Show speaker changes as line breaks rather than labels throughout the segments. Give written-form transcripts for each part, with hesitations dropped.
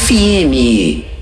FM.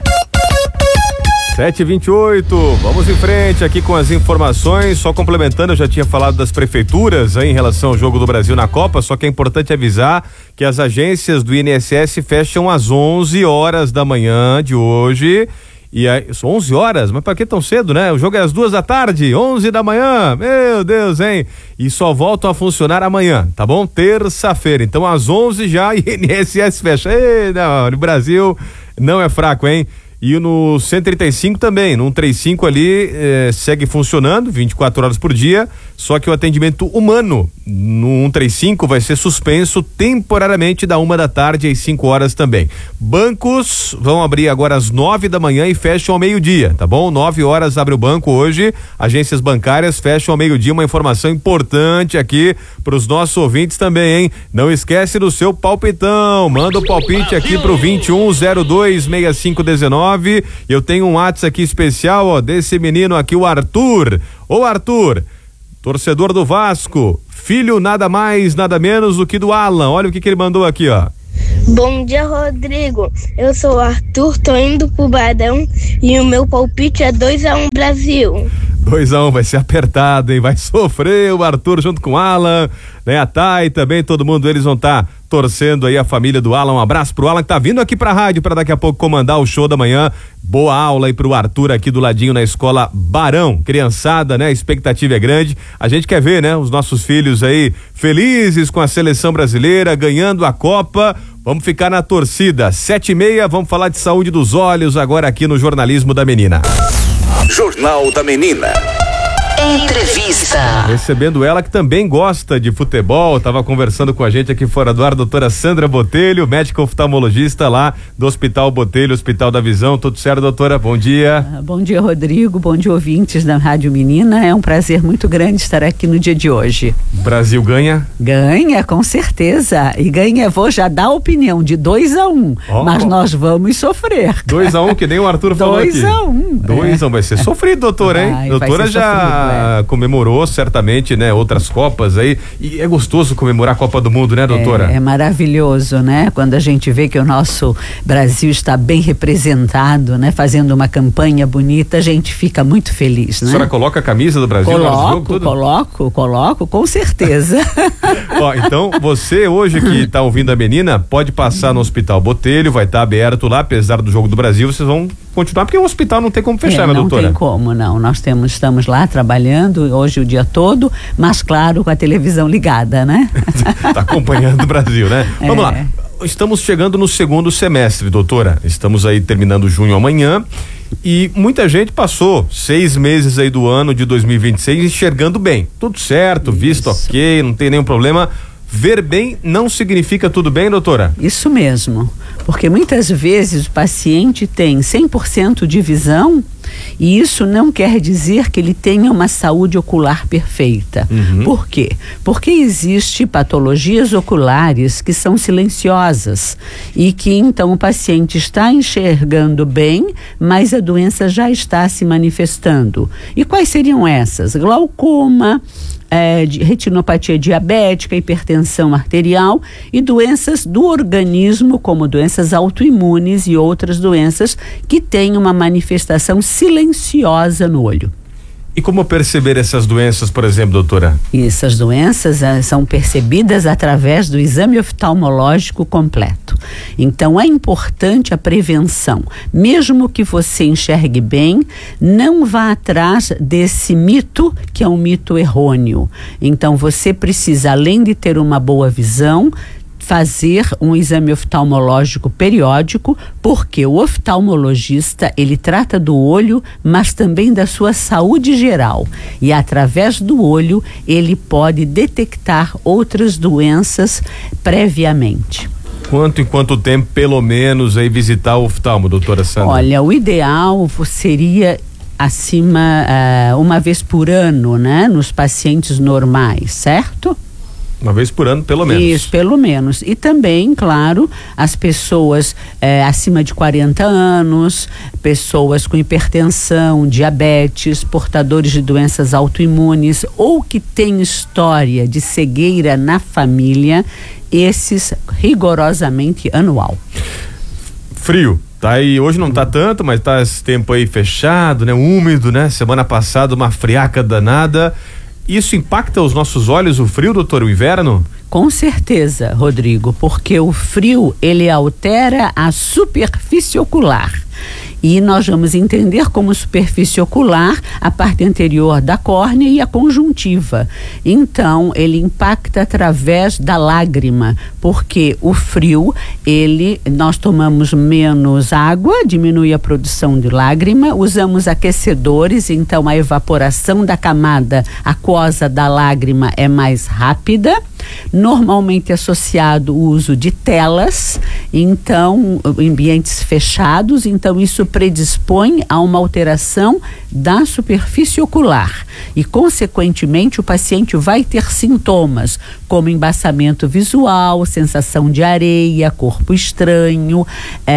7h28, vamos em frente aqui com as informações, só complementando, eu já tinha falado das prefeituras aí, em relação ao jogo do Brasil na Copa, só que é importante avisar que as agências do INSS fecham às 11 horas da manhã de hoje. E aí, são 11 horas, mas pra que tão cedo, né? O jogo é às 2 da tarde, 11 da manhã, meu Deus, hein? E só voltam a funcionar amanhã, tá bom? Terça-feira, então às 11 já, INSS fecha. Ei, não, no Brasil não é fraco, hein? E no 135 também, no 135 ali segue funcionando 24 horas por dia, só que o atendimento humano no 135 vai ser suspenso temporariamente da 1 da tarde às 5 horas também. Bancos vão abrir agora às 9 da manhã e fecham ao meio-dia, tá bom? 9 horas abre o banco hoje, agências bancárias fecham ao meio-dia, uma informação importante aqui para os nossos ouvintes também, hein? Não esquece do seu palpitão, manda o palpite aqui pro 21026519. Eu tenho um WhatsApp aqui especial, ó, desse menino aqui, o Arthur. Ô Arthur, torcedor do Vasco, filho nada mais, nada menos do que do Alan. Olha o que ele mandou aqui, ó.
Bom dia, Rodrigo. Eu sou o Arthur, tô indo pro Barão e o meu palpite é 2-1 Brasil.
2-1, vai ser apertado, hein? Vai sofrer o Arthur junto com o Alan, né? A Thay também, todo mundo, eles vão estar torcendo aí a família do Alan. Um abraço pro Alan que tá vindo aqui pra rádio pra daqui a pouco comandar o show da manhã. Boa aula aí pro Arthur aqui do ladinho na escola Barão. Criançada, né? A expectativa é grande. A gente quer ver, né? Os nossos filhos aí felizes com a seleção brasileira, ganhando a Copa. Vamos ficar na torcida. 7h30, vamos falar de saúde dos olhos agora aqui no Jornalismo da Menina.
Jornal da Menina. Entrevista.
Recebendo ela que também gosta de futebol, estava conversando com a gente aqui fora do ar, a doutora Sandra Botelho, médica oftalmologista lá do Hospital Botelho, Hospital da Visão. Tudo certo, doutora? Bom dia.
Bom dia, Rodrigo. Bom dia, ouvintes da Rádio Menina. É um prazer muito grande estar aqui no dia de hoje.
Brasil ganha?
Ganha, com certeza. E ganha, vou já dar a opinião de 2-1, mas nós vamos sofrer.
2-1, que nem o Arthur falou aqui.
2-1.
2-1, vai ser sofrido, doutora, hein? Doutora já comemorou certamente, né, outras Copas aí, e é gostoso comemorar a Copa do Mundo, né, doutora?
É maravilhoso, né? Quando a gente vê que o nosso Brasil está bem representado, né? Fazendo uma campanha bonita, a gente fica muito feliz, né?
A senhora coloca a camisa do Brasil?
Coloco, com certeza.
Ó, então, você hoje que tá ouvindo a menina, pode passar no Hospital Botelho, vai estar aberto lá, apesar do Jogo do Brasil, vocês vão continuar, porque o hospital não tem como fechar, né, doutora?
Não tem como, não. Nós estamos lá trabalhando hoje o dia todo, mas claro, com a televisão ligada, né?
Tá acompanhando o Brasil, né? Vamos lá. Estamos chegando no segundo semestre, doutora. Estamos aí terminando junho amanhã e muita gente passou 6 meses aí do ano de 2026 enxergando bem. Tudo certo, visto ok, não tem nenhum problema. Ver bem não significa tudo bem, doutora?
Isso mesmo, porque muitas vezes o paciente tem 100% de visão e isso não quer dizer que ele tenha uma saúde ocular perfeita. Por quê? Porque existem patologias oculares que são silenciosas e que então o paciente está enxergando bem, mas a doença já está se manifestando. E quais seriam essas? Glaucoma, de retinopatia diabética, hipertensão arterial e doenças do organismo, como doenças autoimunes e outras doenças que têm uma manifestação silenciosa no olho.
E como perceber essas doenças, por exemplo, doutora?
Essas doenças são percebidas através do exame oftalmológico completo. Então é importante a prevenção. Mesmo que você enxergue bem, não vá atrás desse mito, que é um mito errôneo. Então você precisa, além de ter uma boa visão, fazer um exame oftalmológico periódico, porque o oftalmologista, ele trata do olho, mas também da sua saúde geral. E através do olho, ele pode detectar outras doenças previamente.
Quanto em quanto tempo, pelo menos, aí visitar o oftalmo, doutora Sandra?
Olha, o ideal seria uma vez por ano, né? Nos pacientes normais, certo?
Uma vez por ano, pelo menos.
Isso, pelo menos. E também, claro, as pessoas acima de 40 anos, pessoas com hipertensão, diabetes, portadores de doenças autoimunes ou que têm história de cegueira na família, esses rigorosamente anual.
Frio. Tá, e hoje não tá tanto, mas tá esse tempo aí fechado, né? Úmido, né? Semana passada uma friaca danada. Isso impacta os nossos olhos, o frio, doutor, o inverno?
Com certeza, Rodrigo, porque o frio, ele altera a superfície ocular. E nós vamos entender como superfície ocular a parte anterior da córnea e a conjuntiva. Então, ele impacta através da lágrima, porque o frio, nós tomamos menos água, diminui a produção de lágrima, usamos aquecedores, então a evaporação da camada aquosa da lágrima é mais rápida. Normalmente associado o uso de telas, então ambientes fechados, então isso predispõe a uma alteração da superfície ocular e consequentemente o paciente vai ter sintomas como embaçamento visual, sensação de areia, corpo estranho,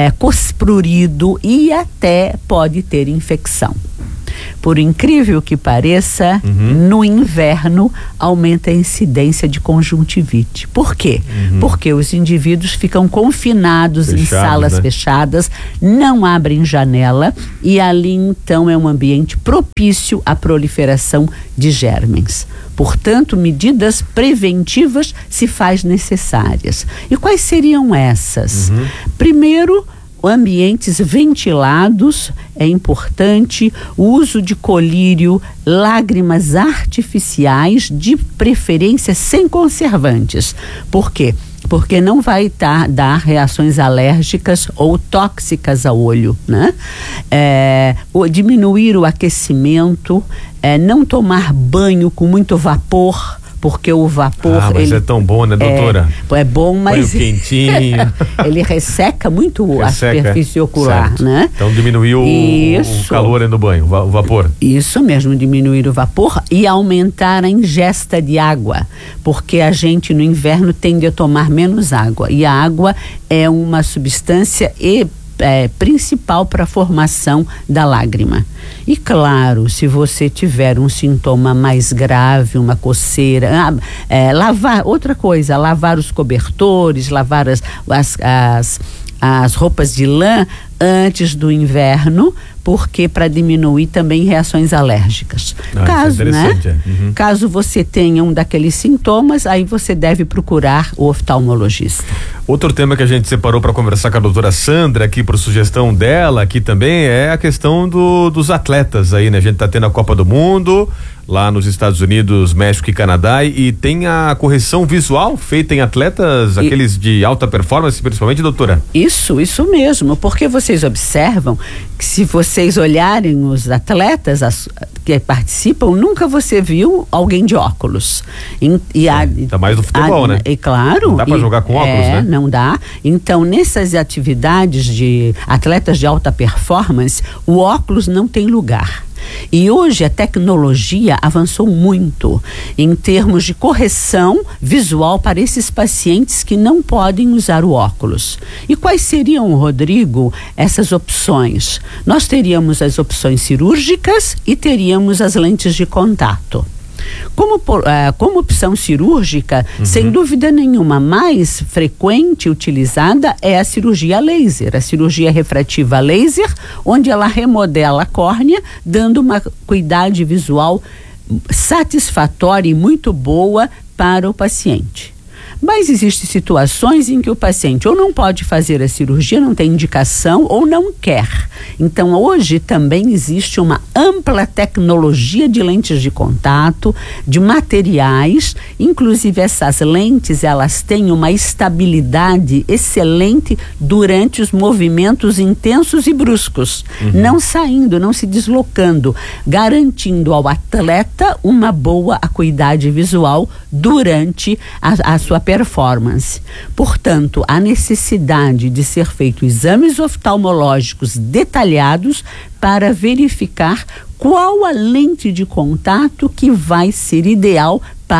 prurido e até pode ter infecção. Por incrível que pareça, no inverno aumenta a incidência de conjuntivite. Por quê? Porque os indivíduos ficam confinados em salas fechadas, não abrem janela e ali então é um ambiente propício à proliferação de germens. Portanto, medidas preventivas se faz necessárias. E quais seriam essas? Primeiro, ambientes ventilados é importante, o uso de colírio, lágrimas artificiais, de preferência sem conservantes. Por quê? Porque não vai dar reações alérgicas ou tóxicas ao olho, né? Diminuir o aquecimento, não tomar banho com muito vapor, porque o vapor...
mas é tão bom, né, doutora?
É bom, mas...
Banho quentinho.
Ele resseca muito a superfície ocular, certo, né?
Então diminuir o calor no banho, o vapor.
Isso mesmo, diminuir o vapor e aumentar a ingesta de água, porque a gente no inverno tende a tomar menos água e a água é uma substância principal para a formação da lágrima. E claro, se você tiver um sintoma mais grave, uma coceira, lavar os cobertores, lavar as roupas de lã antes do inverno, porque para diminuir também reações alérgicas. Caso você tenha um daqueles sintomas, aí você deve procurar o oftalmologista.
Outro tema que a gente separou para conversar com a doutora Sandra aqui, por sugestão dela aqui também, é a questão dos atletas aí, né? A gente tá tendo a Copa do Mundo lá nos Estados Unidos, México e Canadá, e tem a correção visual feita em atletas, aqueles de alta performance, principalmente, doutora? Isso
mesmo, porque vocês observam que se vocês olharem os atletas que participam, nunca você viu alguém de óculos.
Tá mais do futebol, né?
E claro.
Não dá para jogar com óculos, né?
Não dá. Então, nessas atividades de atletas de alta performance, o óculos não tem lugar. E hoje a tecnologia avançou muito em termos de correção visual para esses pacientes que não podem usar o óculos. E quais seriam, Rodrigo, essas opções? Nós teríamos as opções cirúrgicas e teríamos as lentes de contato. Como opção cirúrgica, sem dúvida nenhuma, mais frequente utilizada é a cirurgia laser, a cirurgia refrativa laser, onde ela remodela a córnea, dando uma acuidade visual satisfatória e muito boa para o paciente. Mas existem situações em que o paciente ou não pode fazer a cirurgia, não tem indicação ou não quer. Então, hoje também existe uma ampla tecnologia de lentes de contato, de materiais, inclusive essas lentes, elas têm uma estabilidade excelente durante os movimentos intensos e bruscos, não saindo, não se deslocando, garantindo ao atleta uma boa acuidade visual durante a sua performance. Portanto, a necessidade de ser feito exames oftalmológicos detalhados para verificar qual a lente de contato que vai ser ideal para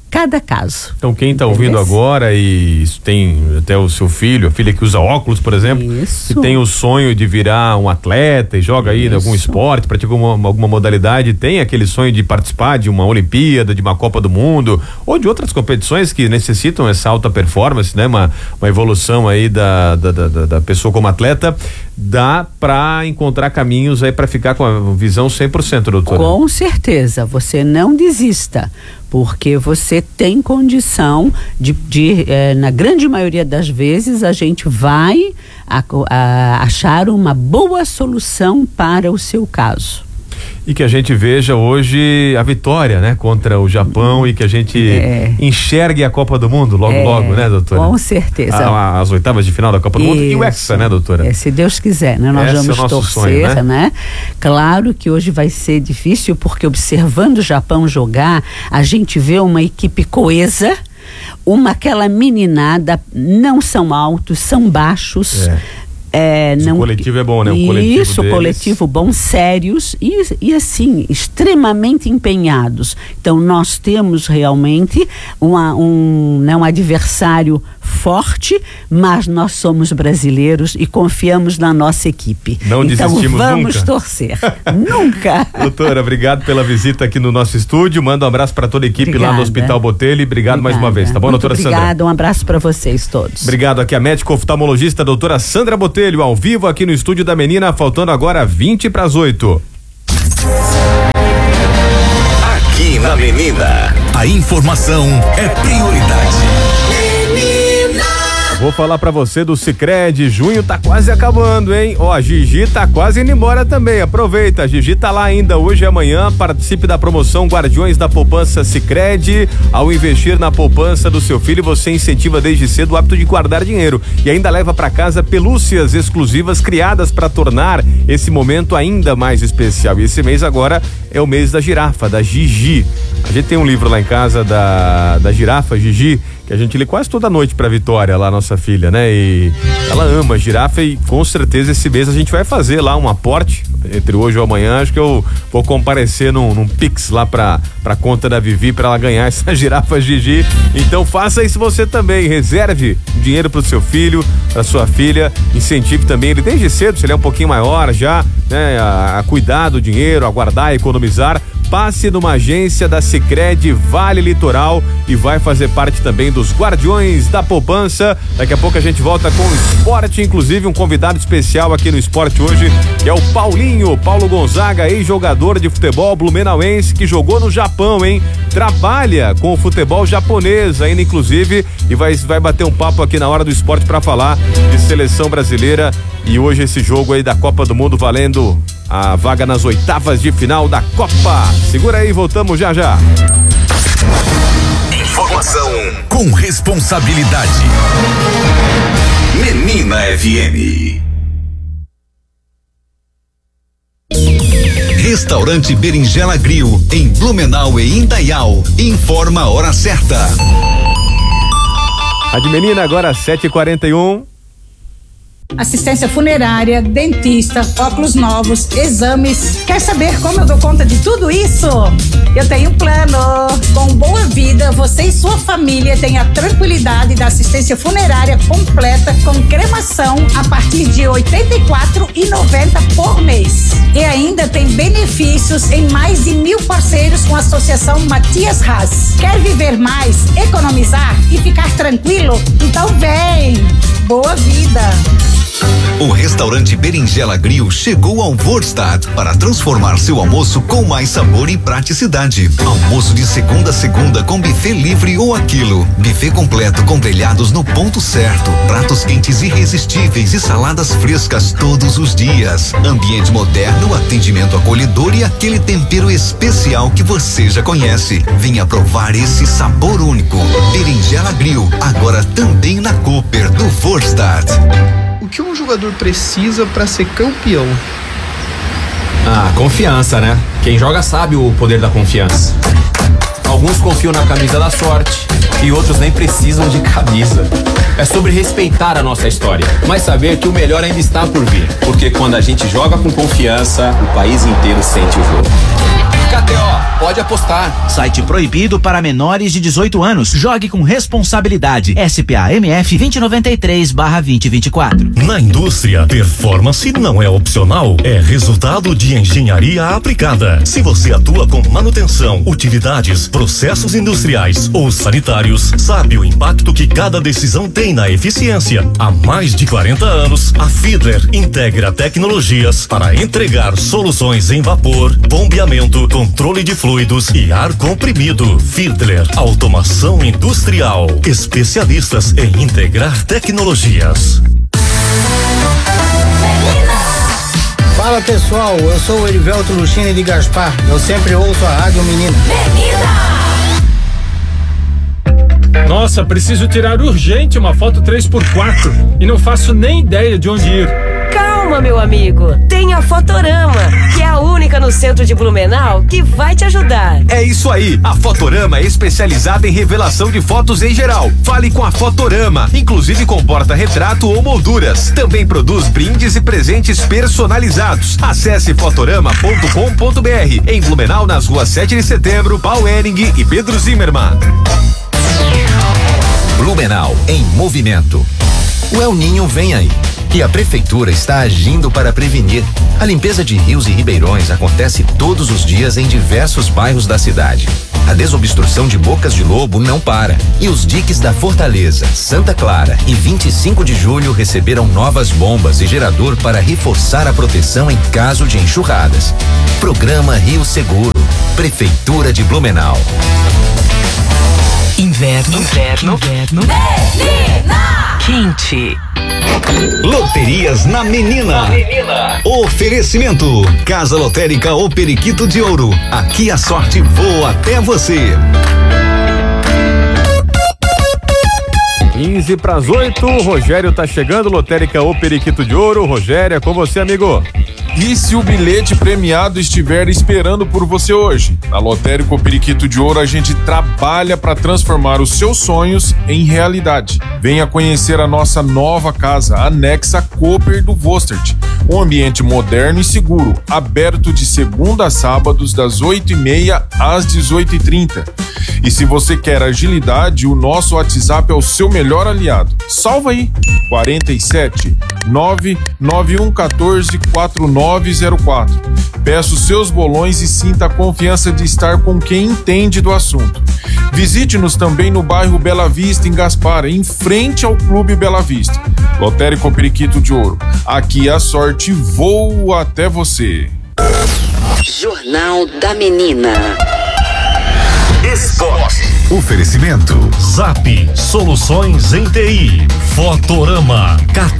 cada caso.
Então quem está ouvindo agora e tem até o seu filho, a filha que usa óculos, por exemplo,
Isso.
que tem o sonho de virar um atleta e joga aí em algum esporte, pratica alguma modalidade, tem aquele sonho de participar de uma Olimpíada, de uma Copa do Mundo ou de outras competições que necessitam essa alta performance, né? Uma evolução aí da pessoa como atleta, dá para encontrar caminhos aí para ficar com a visão 100%, doutora? Com
certeza, você não desista, porque você tem condição na grande maioria das vezes, a gente vai achar uma boa solução para o seu caso.
E que a gente veja hoje a vitória, né, contra o Japão e que a gente enxergue a Copa do Mundo logo, né, doutora?
Com certeza.
As oitavas de final da Copa do Mundo e o Hexa, né, doutora?
Se Deus quiser, né? Nós vamos torcer, sonho, né? Claro que hoje vai ser difícil, porque observando o Japão jogar, a gente vê uma equipe coesa, aquela meninada, não são altos, são baixos.
O coletivo é bom, né?
Coletivo bom, sérios e assim, extremamente empenhados. Então nós temos realmente um adversário forte, mas nós somos brasileiros e confiamos na nossa equipe.
Não desistimos nunca.
Então vamos torcer. Nunca.
Doutora, obrigado pela visita aqui no nosso estúdio. Manda um abraço para toda a equipe lá no Hospital Botelho. Obrigado mais uma vez, tá bom, doutora Sandra?
Obrigada, um abraço para vocês todos.
Obrigado, aqui a médica oftalmologista doutora Sandra Botelho, ao vivo aqui no estúdio da Menina, faltando agora 7:20.
Aqui na Menina, a informação é prioridade.
Vou falar pra você do Sicredi, junho tá quase acabando, hein? A Gigi tá quase indo embora também, aproveita, a Gigi tá lá ainda hoje e amanhã, participe da promoção Guardiões da Poupança Sicredi. Ao investir na poupança do seu filho, você incentiva desde cedo o hábito de guardar dinheiro e ainda leva pra casa pelúcias exclusivas criadas pra tornar esse momento ainda mais especial. E esse mês agora é o mês da girafa, da Gigi. A gente tem um livro lá em casa da girafa Gigi, que a gente lê quase toda noite pra Vitória, lá nossa filha, né? E ela ama a girafa e com certeza esse mês a gente vai fazer lá um aporte, entre hoje ou amanhã, acho que eu vou comparecer num Pix lá pra conta da Vivi pra ela ganhar essa girafa Gigi. Então faça isso você também, reserve dinheiro pro seu filho, pra sua filha, incentive também ele desde cedo, se ele é um pouquinho maior já, né? A cuidar do dinheiro, a guardar, a economizar. Passe numa agência da Sicredi Vale Litoral e vai fazer parte também dos Guardiões da Poupança. Daqui a pouco a gente volta com o esporte, inclusive um convidado especial aqui no esporte hoje, que é o Paulo Gonzaga, ex-jogador de futebol blumenauense, que jogou no Japão, hein? Trabalha com o futebol japonês ainda, inclusive, e vai bater um papo aqui na hora do esporte para falar de seleção brasileira e hoje esse jogo aí da Copa do Mundo valendo a vaga nas oitavas de final da Copa. Segura aí, voltamos já.
Informação com responsabilidade. Menina FM. Restaurante Berinjela Grill, em Blumenau e Indaial. Informa a hora certa.
Rádio Menina, agora 7:41.
Assistência funerária, dentista, óculos novos, exames. Quer saber como eu dou conta de tudo isso? Eu tenho um plano. Com Boa Vida, você e sua família têm a tranquilidade da assistência funerária completa com cremação a partir de R$ 84,90 por mês. E ainda tem benefícios em mais de 1.000 parceiros com a Associação Matias Haas. Quer viver mais, economizar e ficar tranquilo? Então vem! Boa Vida!
O restaurante Berinjela Grill chegou ao Vorstadt para transformar seu almoço com mais sabor e praticidade. Almoço de segunda a segunda com buffet livre ou aquilo. Buffet completo com grelhados no ponto certo. Pratos quentes irresistíveis e saladas frescas todos os dias. Ambiente moderno, atendimento acolhedor e aquele tempero especial que você já conhece. Venha provar esse sabor único. Berinjela Grill, agora também na Cooper do Vorstadt.
O que um jogador precisa para ser campeão?
Confiança, né? Quem joga sabe o poder da confiança. Alguns confiam na camisa da sorte e outros nem precisam de camisa. É sobre respeitar a nossa história, mas saber que o melhor ainda está por vir. Porque quando a gente joga com confiança, o país inteiro sente o jogo. KTO, pode apostar.
Site proibido para menores de 18 anos. Jogue com responsabilidade. SPA-MF 2093/2024.
Na indústria, performance não é opcional, é resultado de engenharia aplicada. Se você atua com manutenção, utilidades, processos industriais ou sanitários, sabe o impacto que cada decisão tem na eficiência. Há mais de 40 anos, a Fiedler integra tecnologias para entregar soluções em vapor, bombeamento, controle de fluidos e ar comprimido. Fiedler, automação industrial, especialistas em integrar tecnologias.
Fala pessoal, eu sou o Erivelto Luchini de Gaspar, eu sempre ouço a Rádio Menina.
Nossa, preciso tirar urgente uma foto 3x4 e não faço nem ideia de onde ir.
Calma, meu amigo. Tem a Fotorama, que é a única no centro de Blumenau que vai te ajudar.
É isso aí. A Fotorama é especializada em revelação de fotos em geral. Fale com a Fotorama, inclusive com porta-retrato ou molduras. Também produz brindes e presentes personalizados. Acesse fotorama.com.br. Em Blumenau, nas ruas 7 de Setembro, Paul Ehring e Pedro Zimmermann.
Blumenau em movimento. O El Ninho vem aí e a prefeitura está agindo para prevenir. A limpeza de rios e ribeirões acontece todos os dias em diversos bairros da cidade. A desobstrução de bocas de lobo não para e os diques da Fortaleza, Santa Clara e 25 de julho receberam novas bombas e gerador para reforçar a proteção em caso de enxurradas. Programa Rio Seguro, Prefeitura de Blumenau.
Inverno. Menina! Quente.
Loterias na Menina. Oferecimento: Casa Lotérica O Periquito de Ouro. Aqui a sorte voa até você.
7:15, Rogério tá chegando, Lotérica O Periquito de Ouro. Rogério, é com você, amigo.
E se o bilhete premiado estiver esperando por você hoje? Na Lotérica O Periquito de Ouro a gente trabalha para transformar os seus sonhos em realidade. Venha conhecer a nossa nova casa, anexa Cooper do Vostert. Um ambiente moderno e seguro, aberto de segunda a sábados das 8h30 às 18h30. E se você quer agilidade, o nosso WhatsApp é o seu melhor aliado. Salva aí, 47 99114 4904. Peça os seus bolões e sinta a confiança de estar com quem entende do assunto. Visite-nos também no bairro Bela Vista, em Gaspar, em frente ao Clube Bela Vista. Lotérica O Periquito de Ouro. Aqui a sorte voa até você.
Jornal da Menina.
Esporte.
Oferecimento:
Zap Soluções em TI, Fotorama,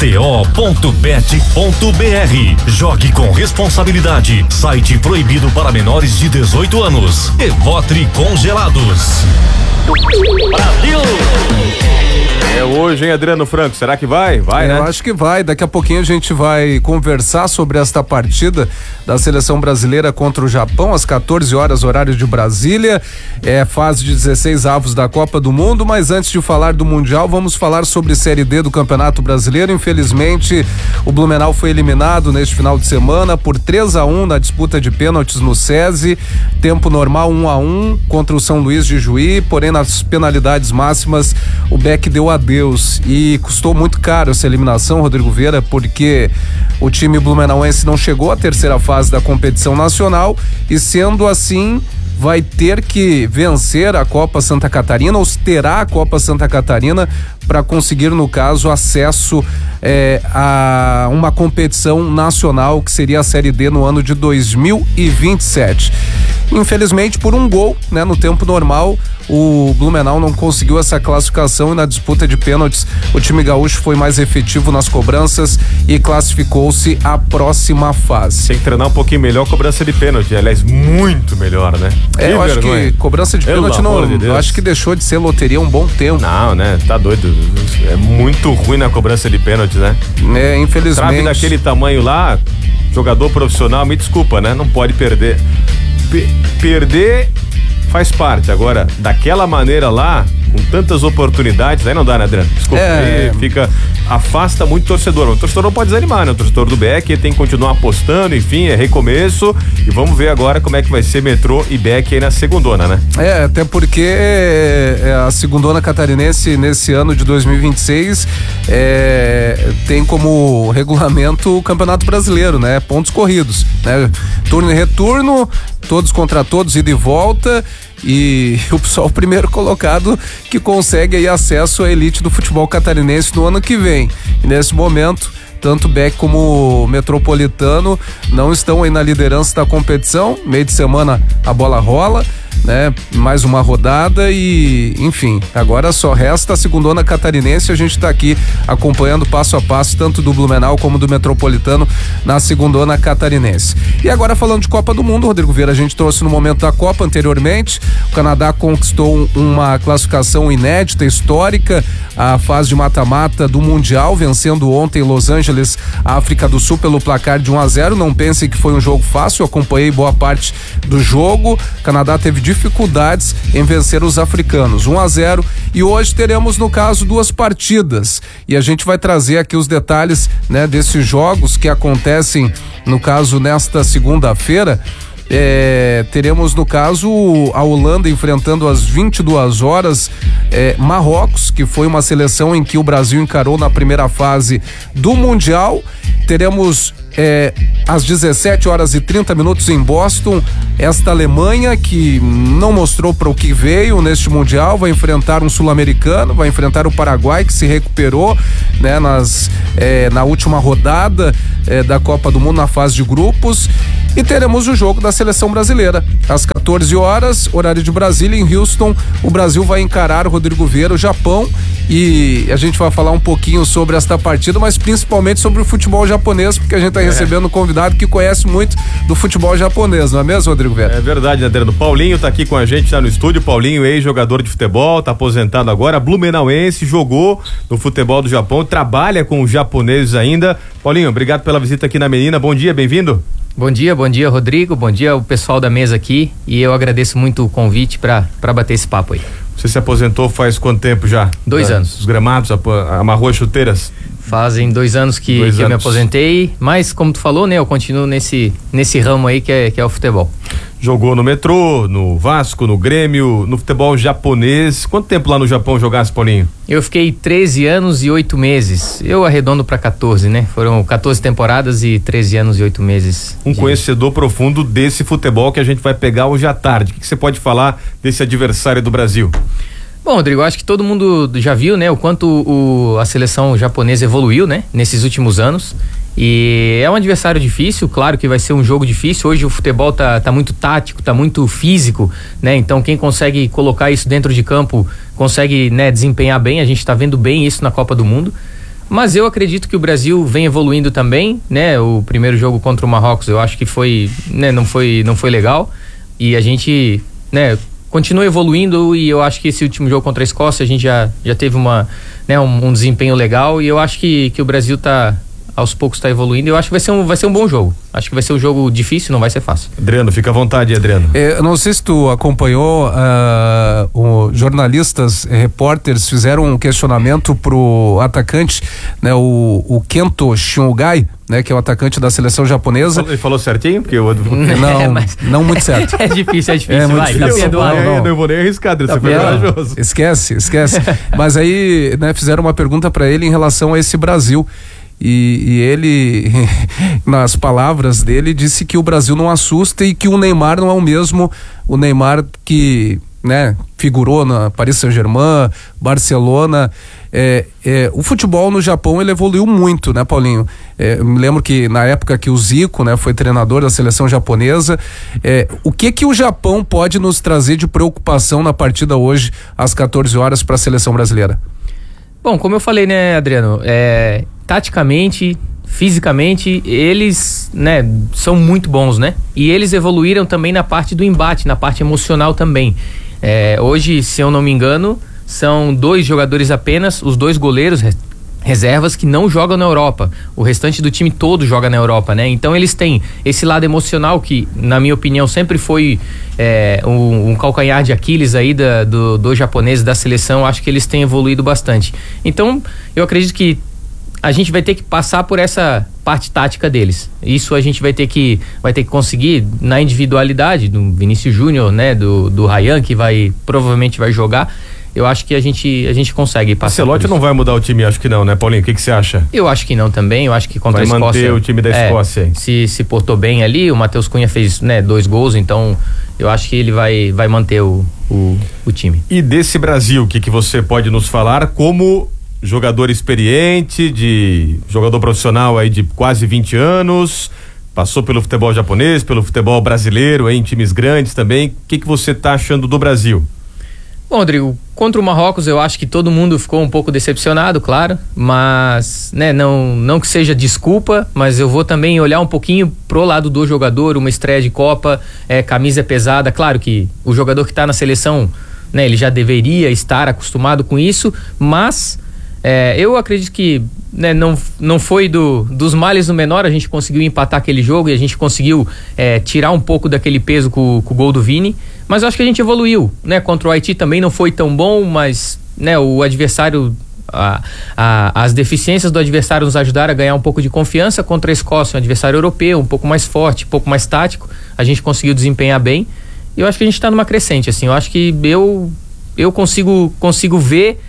KTO.bet.br. Jogue com responsabilidade. Site proibido para menores de 18 anos. Evotri Congelados.
Brasil! É hoje, hein, Adriano Franco? Será que vai? Vai, né?
Eu acho que vai. Daqui a pouquinho a gente vai conversar sobre esta partida da seleção brasileira contra o Japão, às 14 horas, horário de Brasília. É fase de 16 avos da Copa do Mundo, mas antes de falar do Mundial, vamos falar sobre Série D do Campeonato Brasileiro. Infelizmente, o Blumenau foi eliminado neste final de semana por 3-1 na disputa de pênaltis no SESI. Tempo normal 1-1 contra o São Luís de Juí, porém nas penalidades máximas o Beck deu adeus e custou muito caro essa eliminação, Rodrigo Vieira, porque o time blumenauense não chegou à terceira fase da competição nacional e, sendo assim, vai ter que vencer a Copa Santa Catarina, ou terá a Copa Santa Catarina para conseguir, no caso, acesso a uma competição nacional que seria a Série D no ano de 2027. Infelizmente, por um gol, né, no tempo normal, o Blumenau não conseguiu essa classificação e na disputa de pênaltis o time gaúcho foi mais efetivo nas cobranças e classificou-se à próxima fase.
Tem que treinar um pouquinho melhor a cobrança de pênalti, aliás, muito melhor, né?
Eu acho que cobrança de pênalti não, acho que deixou de ser loteria um bom tempo.
Não, né? Tá doido. É muito ruim na cobrança de pênalti, né?
Infelizmente.
Trave daquele tamanho lá, jogador profissional, me desculpa, né? Não pode perder. Perder faz parte. Agora, daquela maneira lá, com tantas oportunidades, aí não dá, né, Adriano? Desculpa, afasta muito o torcedor. O torcedor não pode desanimar, né? O torcedor do Beck tem que continuar apostando, enfim, é recomeço, e vamos ver agora como é que vai ser Metrô e Beck aí na segundona, né?
Até porque a segundona catarinense nesse ano de 2026 tem como regulamento o Campeonato Brasileiro, né? Pontos corridos, né? Turno e retorno, todos contra todos, ida e volta, e o primeiro colocado que consegue aí acesso à elite do futebol catarinense no ano que vem. E nesse momento, tanto Beck como o Metropolitano não estão aí na liderança da competição. Meio de semana a bola rola, né? Mais uma rodada e, enfim, agora só resta a segundona catarinense. A gente tá aqui acompanhando passo a passo tanto do Blumenau como do Metropolitano na segundona catarinense. E agora falando de Copa do Mundo, Rodrigo Vieira, a gente trouxe no momento da Copa anteriormente, o Canadá conquistou uma classificação inédita, histórica, a fase de mata-mata do Mundial, vencendo ontem em Los Angeles a África do Sul pelo placar de 1-0. Não pensem que foi um jogo fácil, eu acompanhei boa parte do jogo. O Canadá teve dificuldades em vencer os africanos, 1-0, e hoje teremos, no caso, 2 partidas, e a gente vai trazer aqui os detalhes, né, desses jogos que acontecem, no caso, nesta segunda-feira. Teremos, no caso, a Holanda enfrentando às 22 horas Marrocos, que foi uma seleção em que o Brasil encarou na primeira fase do Mundial. Teremos às 17h30 em Boston, esta Alemanha que não mostrou para o que veio neste Mundial, vai enfrentar um sul-americano, vai enfrentar o Paraguai, que se recuperou, né, na última rodada da Copa do Mundo na fase de grupos. E teremos o jogo da seleção brasileira às 14 horas, horário de Brasília, em Houston. O Brasil vai encarar, o Rodrigo Vieira, o Japão, e a gente vai falar um pouquinho sobre esta partida, mas principalmente sobre o futebol japonês, porque a gente está recebendo um convidado que conhece muito do futebol japonês, não é mesmo, Rodrigo Vieira? É
verdade, né, Adriano? Paulinho tá aqui com a gente, tá no estúdio. Paulinho, ex-jogador de futebol, tá aposentado agora, blumenauense, jogou no futebol do Japão, trabalha com os japoneses ainda. Paulinho, obrigado pela visita aqui na Menina, bom dia, bem-vindo.
Bom dia, Rodrigo, bom dia o pessoal da mesa aqui, e eu agradeço muito o convite para bater esse papo aí.
Você se aposentou faz quanto tempo já?
2 anos.
Os gramados, amarrou as chuteiras?
Fazem 2 anos que eu me aposentei, mas como tu falou, né, eu continuo nesse ramo aí que é o futebol.
Jogou no Metrô, no Vasco, no Grêmio, no futebol japonês. Quanto tempo lá no Japão jogasse, Paulinho?
Eu fiquei 13 anos e 8 meses. Eu arredondo para 14, né? Foram 14 temporadas e 13 anos e 8 meses.
Conhecedor profundo desse futebol que a gente vai pegar hoje à tarde. O que você pode falar desse adversário do Brasil?
Bom, Rodrigo, acho que todo mundo já viu, né, o quanto a seleção japonesa evoluiu, né, nesses últimos anos. E é um adversário difícil, claro que vai ser um jogo difícil. Hoje o futebol tá muito tático, tá muito físico, né? Então quem consegue colocar isso dentro de campo consegue, né, desempenhar bem. A gente tá vendo bem isso na Copa do Mundo. Mas eu acredito que o Brasil vem evoluindo também, né? O primeiro jogo contra o Marrocos, eu acho que foi, né, não foi legal. E a gente, né, continua evoluindo, e eu acho que esse último jogo contra a Escócia a gente já teve um desempenho legal, e eu acho que o Brasil aos poucos está evoluindo. Eu acho que vai ser um bom jogo. Acho que vai ser um jogo difícil, não vai ser fácil.
Adriano, fica à vontade, Adriano.
Eu não sei se tu acompanhou, jornalistas, repórteres fizeram um questionamento pro atacante, né, o Kento Shiogai, né, que é o atacante da seleção japonesa.
Ele falou certinho? Porque
não muito certo.
É difícil,
vai,
difícil. Tá perdoado.
Não vou nem arriscar, você foi corajoso.
Esquece. Mas aí, né, fizeram uma pergunta para ele em relação a esse Brasil. E ele, nas palavras dele, disse que o Brasil não assusta e que o Neymar não é o mesmo, o Neymar que, né, figurou na Paris Saint-Germain, Barcelona. O futebol no Japão, ele evoluiu muito, né, Paulinho? Eu me lembro que na época que o Zico, né, foi treinador da seleção japonesa, o que o Japão pode nos trazer de preocupação na partida hoje às 14 horas para a seleção brasileira?
Bom, como eu falei, né, Adriano, taticamente, fisicamente, eles, né, são muito bons, né? E eles evoluíram também na parte do embate, na parte emocional também. Hoje, se eu não me engano, são 2 jogadores apenas, os 2 goleiros reservas que não jogam na Europa. O restante do time todo joga na Europa, né? Então eles têm esse lado emocional que, na minha opinião, sempre foi um calcanhar de Aquiles aí dos japoneses, da seleção. Acho que eles têm evoluído bastante. Então, eu acredito que a gente vai ter que passar por essa parte tática deles. Isso a gente vai ter que conseguir na individualidade do Vinícius Júnior, né? Do Ryan, que provavelmente vai jogar. Eu acho que a gente consegue passar.
Ancelotti não vai mudar o time, acho que não, né, Paulinho? O que você acha?
Eu acho que não também. Eu acho que contra a Escócia.
Vai manter o time da Escócia aí.
Se portou bem ali. O Matheus Cunha fez 2 gols, então eu acho que ele vai manter o time.
E desse Brasil, o que você pode nos falar como jogador experiente, jogador profissional aí de quase 20 anos, passou pelo futebol japonês, pelo futebol brasileiro aí em times grandes também. O que você tá achando do Brasil?
Bom, Rodrigo, contra o Marrocos eu acho que todo mundo ficou um pouco decepcionado, claro, mas, né, não que seja desculpa, mas eu vou também olhar um pouquinho pro lado do jogador, uma estreia de Copa, camisa pesada. Claro que o jogador que tá na seleção, né, ele já deveria estar acostumado com isso, mas eu acredito que, né, não foi dos males no menor. A gente conseguiu empatar aquele jogo e a gente conseguiu tirar um pouco daquele peso com o gol do Vini, mas eu acho que a gente evoluiu, né? Contra o Haiti também não foi tão bom, mas, né, o adversário, as deficiências do adversário nos ajudaram a ganhar um pouco de confiança. Contra a Escócia, um adversário europeu, um pouco mais forte, um pouco mais tático, a gente conseguiu desempenhar bem, e eu acho que a gente tá numa crescente, assim. Eu acho que eu consigo ver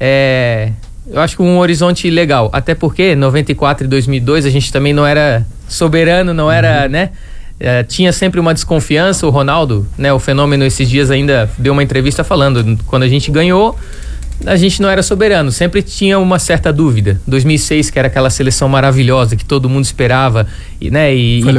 eu acho que um horizonte legal, até porque 94 e 2002 a gente também não era soberano, não era, né? Tinha sempre uma desconfiança. O Ronaldo, né, o fenômeno, esses dias ainda deu uma entrevista falando, quando a gente ganhou, a gente não era soberano, sempre tinha uma certa dúvida. 2006, que era aquela seleção maravilhosa que todo mundo esperava, né,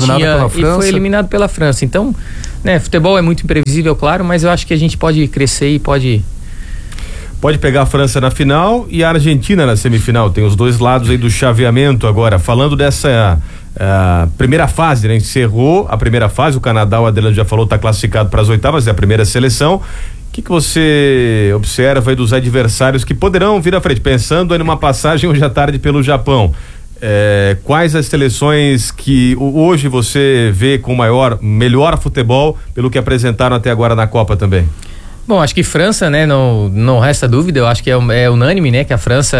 foi eliminado pela França. Então, né, futebol é muito imprevisível, claro, mas eu acho que a gente pode crescer e pode
pegar a França na final e a Argentina na semifinal. Tem os dois lados aí do chaveamento agora. Falando dessa primeira fase, né? Encerrou a primeira fase, o Canadá, o Adelano já falou, está classificado para as oitavas, é a primeira seleção. O que você observa aí dos adversários que poderão vir à frente, pensando aí numa passagem hoje à tarde pelo Japão? Quais as seleções que hoje você vê com melhor futebol pelo que apresentaram até agora na Copa também?
Bom, acho que França, né, não resta dúvida. Eu acho que é unânime, né, que a França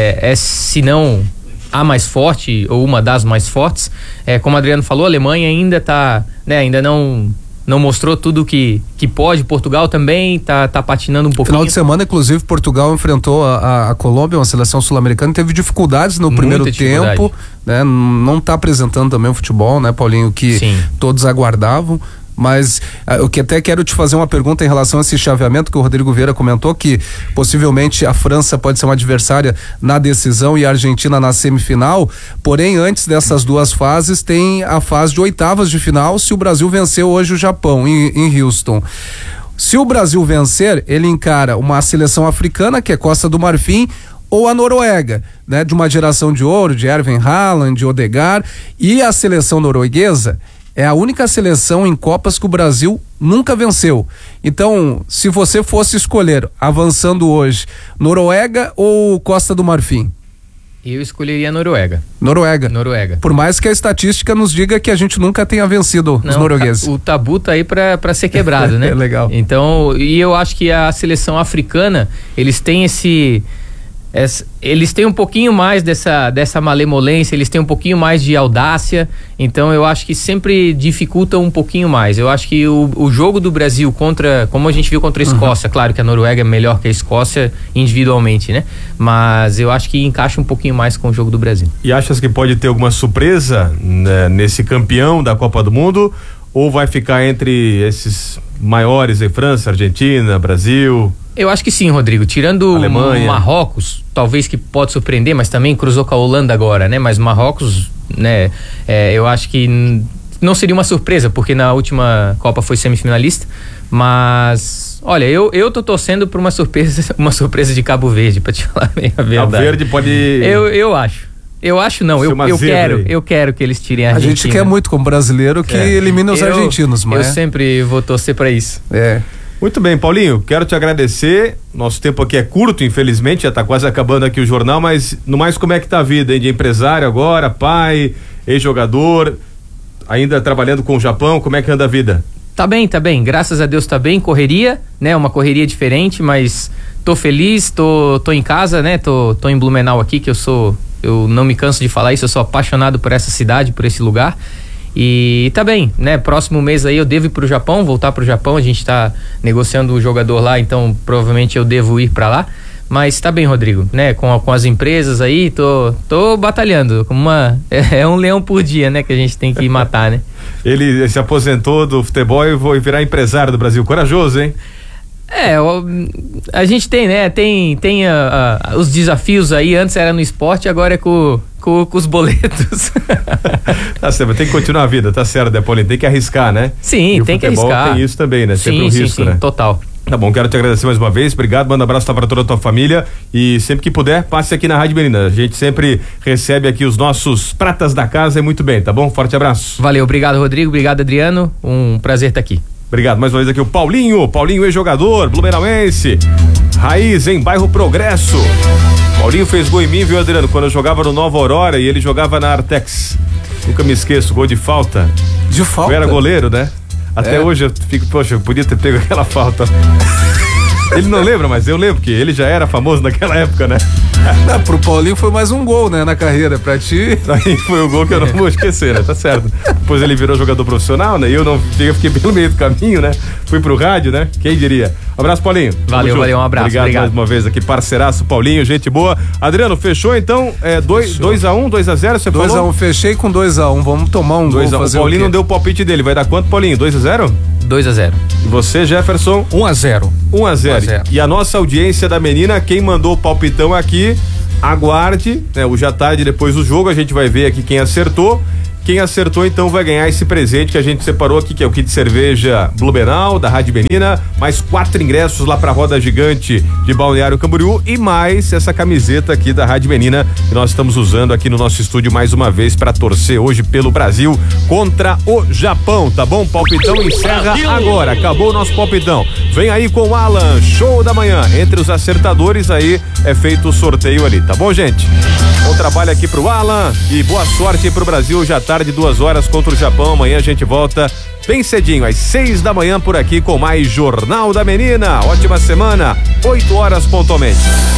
se não a mais forte ou uma das mais fortes. Como o Adriano falou, a Alemanha ainda tá, né, ainda não mostrou tudo que pode. Portugal também tá patinando um pouquinho.
Final de semana, inclusive, Portugal enfrentou a Colômbia, uma seleção sul-americana, teve dificuldades no primeiro tempo, né? Não tá apresentando também o futebol, né, Paulinho, que todos aguardavam. Mas eu que até quero te fazer uma pergunta em relação a esse chaveamento que o Rodrigo Vieira comentou, que possivelmente a França pode ser uma adversária na decisão e a Argentina na semifinal. Porém, antes dessas duas fases tem a fase de oitavas de final, se o Brasil venceu hoje o Japão em Houston. Se o Brasil vencer, ele encara uma seleção africana, que é Costa do Marfim, ou a Noruega, né, de uma geração de ouro, de Erling Haaland, de Odegaard, e a seleção norueguesa é a única seleção em Copas que o Brasil nunca venceu. Então, se você fosse escolher, avançando hoje, Noruega ou Costa do Marfim?
Eu escolheria a Noruega.
Noruega. Por mais que a estatística nos diga que a gente nunca tenha vencido os noruegueses.
O tabu tá aí pra ser quebrado, né?
É legal.
Então, e eu acho que a seleção africana, eles têm eles têm um pouquinho mais dessa malemolência, eles têm um pouquinho mais de audácia, então eu acho que sempre dificulta um pouquinho mais. Eu acho que o jogo do Brasil como a gente viu contra a Escócia, claro que a Noruega é melhor que a Escócia individualmente, né? Mas eu acho que encaixa um pouquinho mais com o jogo do Brasil.
E achas que pode ter alguma surpresa, né, nesse campeão da Copa do Mundo, ou vai ficar entre esses maiores aí, França, Argentina, Brasil?
Eu acho que sim, Rodrigo. Tirando
Alemanha,
Marrocos, talvez que pode surpreender, mas também cruzou com a Holanda agora, né? Mas Marrocos, né? Eu acho que não seria uma surpresa, porque na última Copa foi semifinalista. Mas, olha, eu tô torcendo por uma surpresa de Cabo Verde, pra te falar bem a verdade.
Cabo Verde pode...
Eu acho. Eu quero que eles tirem a Argentina.
A gente quer muito como brasileiro que elimine os argentinos, mas...
Eu sempre vou torcer pra isso.
Muito bem, Paulinho, quero te agradecer. Nosso tempo aqui é curto, infelizmente, já está quase acabando aqui o jornal, mas no mais, como é que tá a vida, hein? De empresário agora, pai, ex-jogador, ainda trabalhando com o Japão, como é que anda a vida?
Tá bem, graças a Deus tá bem, correria, né, uma correria diferente, mas tô feliz, tô em casa, né, tô em Blumenau aqui, que eu não me canso de falar isso, eu sou apaixonado por essa cidade, por esse lugar, e tá bem, né, próximo mês aí eu devo ir pro Japão, voltar pro Japão, a gente tá negociando o jogador lá, então provavelmente eu devo ir pra lá, mas tá bem, Rodrigo, né, com as empresas aí, tô batalhando, é um leão por dia, né, que a gente tem que matar, né.
Ele se aposentou do futebol e foi virar empresário do Brasil, corajoso, hein?
A gente tem, né, tem os desafios aí, antes era no esporte, agora é com os boletos.
Tá certo, tem que continuar a vida, tá certo, né, Paulinho? Tem que arriscar, né?
Sim, tem que arriscar.
Tem isso também, né? Sempre um risco, né?
Total.
Tá bom, quero te agradecer mais uma vez, obrigado, manda um abraço para toda a tua família e sempre que puder, passe aqui na Rádio Menina, a gente sempre recebe aqui os nossos pratas da casa e muito bem, tá bom? Forte abraço.
Valeu, obrigado, Rodrigo, obrigado, Adriano, um prazer estar aqui.
Obrigado, mais uma vez aqui o Paulinho ex-jogador, blumenauense, raiz em bairro Progresso. Paulinho fez gol em mim, viu, Adriano, quando eu jogava no Nova Aurora e ele jogava na Artex, nunca me esqueço, gol de falta.
De falta?
Eu era goleiro, né? Até hoje eu fico, poxa, eu podia ter pego aquela falta. Ele não lembra, mas eu lembro que ele já era famoso naquela época, né?
Não, pro Paulinho foi mais um gol, né, na carreira, pra ti.
Aí foi o gol que eu não vou esquecer, né? Tá certo. Depois ele virou jogador profissional, né? E eu fiquei pelo meio do caminho, né? Fui pro rádio, né? Quem diria? Abraço, Paulinho.
Valeu, um abraço.
Obrigado mais uma vez aqui, parceiraço Paulinho, gente boa. Adriano, fechou então? 2x1, 2x0, você falou?
2x1, fechei com 2x1, vamos tomar um gol.
O Paulinho não deu o palpite dele, vai dar quanto, Paulinho? 2x0?
2x0.
E você, Jefferson?
1x0.
1x0. E a nossa audiência da menina, quem mandou o palpitão aqui, aguarde, né? Hoje à tarde, depois do jogo, a gente vai ver aqui quem acertou. Quem acertou, então, vai ganhar esse presente que a gente separou aqui, que é o kit cerveja Blumenau, da Rádio Menina, mais 4 ingressos lá pra Roda Gigante de Balneário Camboriú e mais essa camiseta aqui da Rádio Menina, que nós estamos usando aqui no nosso estúdio mais uma vez para torcer hoje pelo Brasil contra o Japão, tá bom? Palpitão encerra agora, acabou o nosso palpitão. Vem aí com o Alan, show da manhã. Entre os acertadores aí é feito o sorteio ali, tá bom, gente? Bom trabalho aqui pro Alan e boa sorte aí pro Brasil hoje à tarde, 2 horas contra o Japão. Amanhã a gente volta bem cedinho, às 6 da manhã por aqui com mais Jornal da Menina. Ótima semana, 8 horas pontualmente.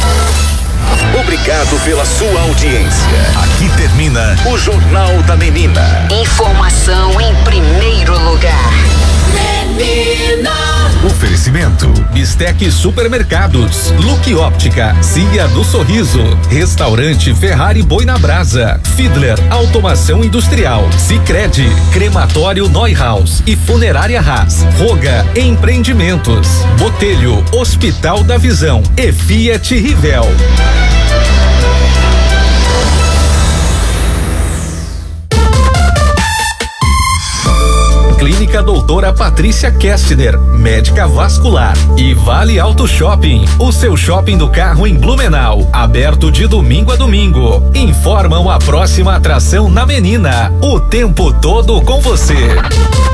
Obrigado pela sua audiência. Aqui termina o Jornal da Menina.
Informação em primeiro lugar.
Menina. Oferecimento: Bistec Supermercados, Look Óptica, Cia do Sorriso, Restaurante Ferrari Boi na Brasa, Fiedler Automação Industrial, Sicredi, Crematório Neuhaus e Funerária Haas, Roga Empreendimentos, Botelho, Hospital da Visão e Fiat Rivel. Clínica Doutora Patrícia Kestner, médica vascular, e Vale Auto Shopping, o seu shopping do carro em Blumenau, aberto de domingo a domingo. Informam a próxima atração na Menina, o tempo todo com você.